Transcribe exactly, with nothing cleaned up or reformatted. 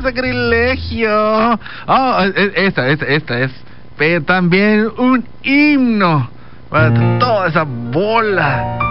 sacrilegio! Oh, esta, esta, esta es pero también un himno para toda esa bola